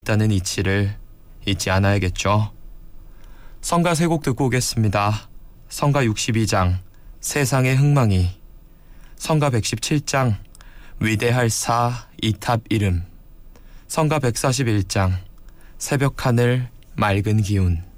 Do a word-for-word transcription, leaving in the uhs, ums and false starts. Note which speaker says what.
Speaker 1: 있다는 이치를 잊지 않아야겠죠. 성가 세 곡 듣고 오겠습니다. 성가 육십이 장 세상의 흥망이, 성가 백십칠 장 위대할 사 이탑 이름, 성가 백사십일 장 새벽 하늘 맑은 기운.